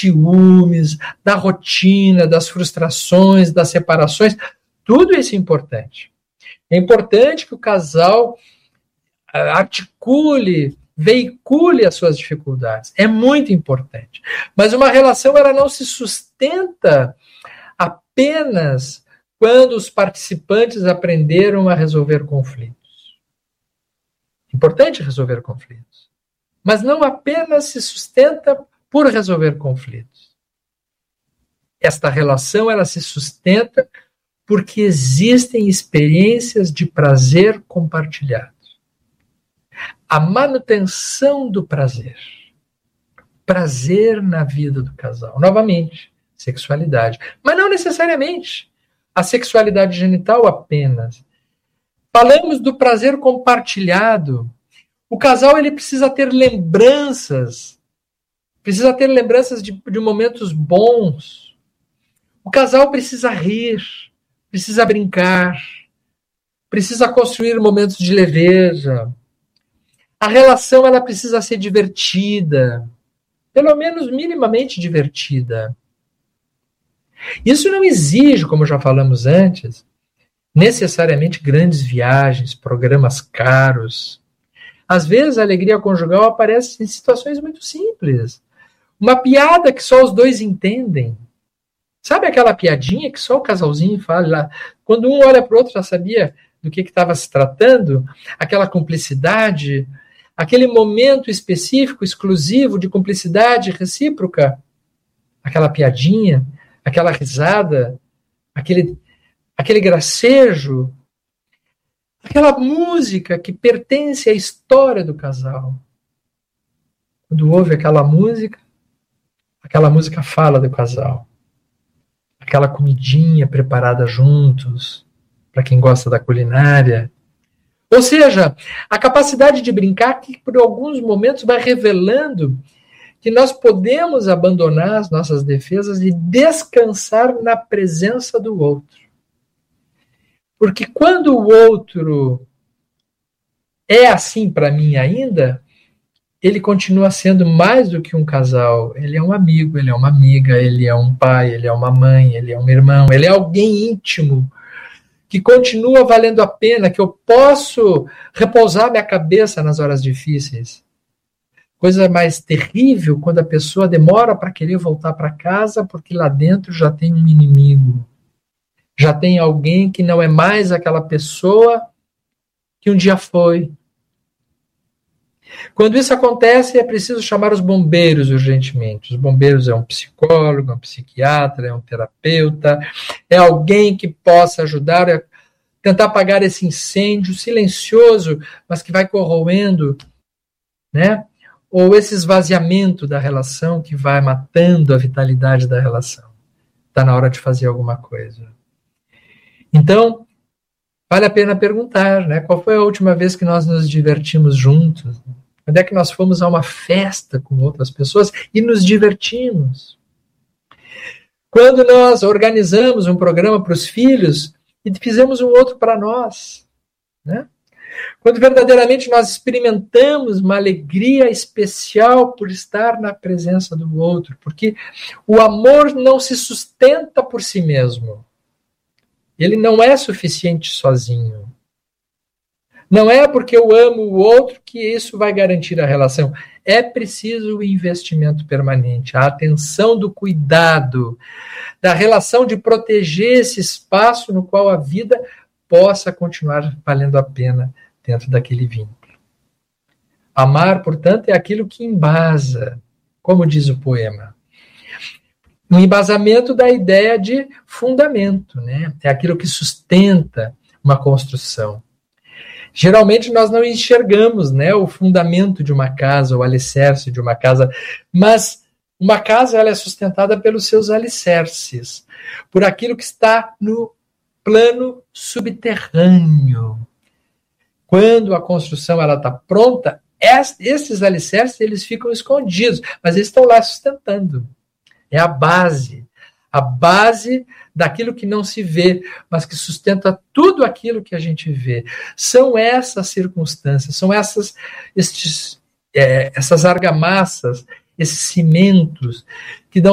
ciúmes, da rotina, das frustrações, das separações. Tudo isso é importante. É importante que o casal articule, veicule as suas dificuldades. É muito importante. Mas uma relação, ela não se sustenta apenas quando os participantes aprenderam a resolver conflitos. É importante resolver conflitos. Mas não apenas se sustenta por resolver conflitos. Esta relação, ela se sustenta porque existem experiências de prazer compartilhado. A manutenção do prazer. Prazer na vida do casal. Novamente, sexualidade. Mas não necessariamente a sexualidade genital apenas. Falamos do prazer compartilhado. O casal, ele precisa ter lembranças. Precisa ter lembranças de momentos bons. O casal precisa rir. Precisa brincar. Precisa construir momentos de leveza. A relação, ela precisa ser divertida, pelo menos minimamente divertida. Isso não exige, como já falamos antes, necessariamente grandes viagens, programas caros. Às vezes a alegria conjugal aparece em situações muito simples. Uma piada que só os dois entendem. Sabe aquela piadinha que só o casalzinho fala? Quando um olha para o outro já sabia do que estava se tratando? Aquela cumplicidade, aquele momento específico, exclusivo de cumplicidade recíproca, aquela piadinha, aquela risada, aquele gracejo, aquela música que pertence à história do casal. Quando ouve aquela música fala do casal. Aquela comidinha preparada juntos, para quem gosta da culinária. Ou seja, a capacidade de brincar que por alguns momentos vai revelando que nós podemos abandonar as nossas defesas e descansar na presença do outro. Porque quando o outro é assim para mim ainda, ele continua sendo mais do que um casal. Ele é um amigo, ele é uma amiga, ele é um pai, ele é uma mãe, ele é um irmão, ele é alguém íntimo que continua valendo a pena, que eu posso repousar minha cabeça nas horas difíceis. Coisa mais terrível quando a pessoa demora para querer voltar para casa porque lá dentro já tem um inimigo. Já tem alguém que não é mais aquela pessoa que um dia foi. Quando isso acontece, é preciso chamar os bombeiros urgentemente. Os bombeiros é um psicólogo, é um psiquiatra, é um terapeuta, é alguém que possa ajudar a tentar apagar esse incêndio silencioso, mas que vai corroendo, né? Ou esse esvaziamento da relação que vai matando a vitalidade da relação. Está na hora de fazer alguma coisa. Então, vale a pena perguntar, né? Qual foi a última vez que nós nos divertimos juntos? Quando é que nós fomos a uma festa com outras pessoas e nos divertimos? Quando nós organizamos um programa para os filhos e fizemos um outro para nós, né? Quando verdadeiramente nós experimentamos uma alegria especial por estar na presença do outro, porque o amor não se sustenta por si mesmo. Ele não é suficiente sozinho. Não é porque eu amo o outro que isso vai garantir a relação. É preciso o investimento permanente, a atenção do cuidado, da relação de proteger esse espaço no qual a vida possa continuar valendo a pena dentro daquele vínculo. Amar, portanto, é aquilo que embasa, como diz o poema. Um embasamento da ideia de fundamento, né? É aquilo que sustenta uma construção. Geralmente nós não enxergamos, né, o fundamento de uma casa, o alicerce de uma casa, mas uma casa ela é sustentada pelos seus alicerces, por aquilo que está no plano subterrâneo. Quando a construção está pronta, esses alicerces eles ficam escondidos, mas eles estão lá sustentando. É a base daquilo que não se vê, mas que sustenta tudo aquilo que a gente vê. São essas circunstâncias, são essas argamassas, esses cimentos que dão